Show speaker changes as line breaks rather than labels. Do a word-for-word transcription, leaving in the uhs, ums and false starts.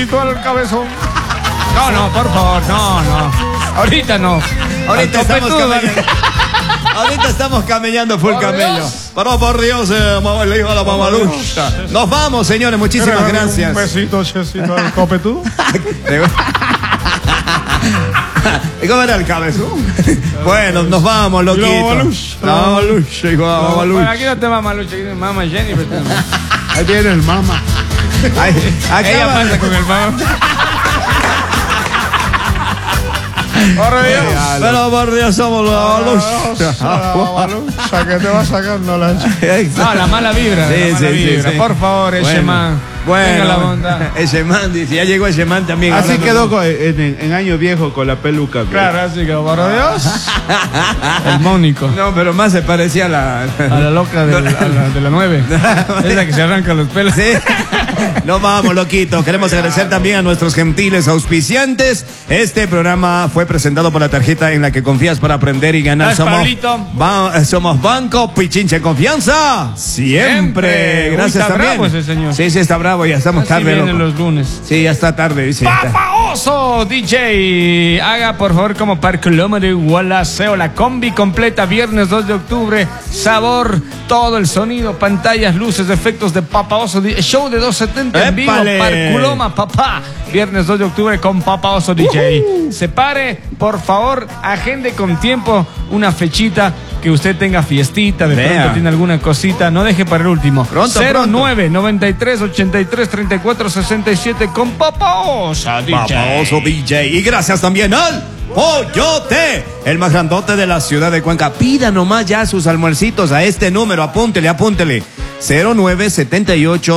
besito al cabezón. No, no, por favor, no, no. Ahorita no.
Ahorita estamos camellando. Ahorita estamos camellando full
Por
camello.
Dios.
Pero por Dios, eh, mamá, le dijo a la mamalucha. Nos vamos, señores, muchísimas gracias.
Un besito, checito al copetudo.
¿Y cómo era el cabezón? Bueno, nos vamos, loquito.
La mamalucha.
La mamalucha, hijo de la mamalucha.
Bueno, aquí no te mamalucha, aquí mama Jenny.
Ahí viene el mama.
Ay,
Ella
acaba-
pasa con el mama. Por Dios.
Pero por Dios, somos la mamalucha.
La mamalucha que te va sacando la
No, la mala vibra.
Sí,
la mala
sí, sí,
vibra.
sí.
Por favor, ese
Bueno,
man.
Bueno,
Venga la bondad.
ese man dice, ya llegó ese man también.
Así
hablando-
quedó con- en, en- en año viejo con la peluca. güey.
Claro, así que por Dios. El Mónico.
No, pero más se parecía a la...
A la loca de, la, a la, de la nueve. Esa que se arranca los pelos.
Sí. No vamos, loquito. Queremos agradecer también a nuestros gentiles auspiciantes. Este programa fue presentado por la tarjeta en la que confías para aprender y ganar.
Gracias,
Somos,
Pablito.
ba- somos Banco Pichinche Confianza. Siempre.
Siempre. Uy,
Gracias
está
también.
bravo ese señor.
Sí, sí, está bravo. Ya estamos
Así
tarde,
vienen
loco.
los lunes.
Sí, ya está tarde, dice.
Papa Oso D J. Haga por favor como par kilómetro Gualaceo. La combi completa viernes dos de octubre. Sabor, todo el sonido, pantallas, luces, efectos de Papa Oso. Show de doscientos setenta en vivo.
¡Épale!
Parculoma, papá. Viernes dos de octubre con Papa Oso D J. Separe, por favor, agende con tiempo una fechita que usted tenga fiestita, de
Vea.
pronto tiene alguna cosita, no deje para el último.
Pronto,
cero nueve noventa y tres ochenta y tres treinta y cuatro sesenta y siete con Papa Oso D J.
Famoso D J. Y gracias también al Pollote, el más grandote de la ciudad de Cuenca. Pida nomás ya sus almuercitos a este número. Apúntele, apúntele. cero nueve setenta y ocho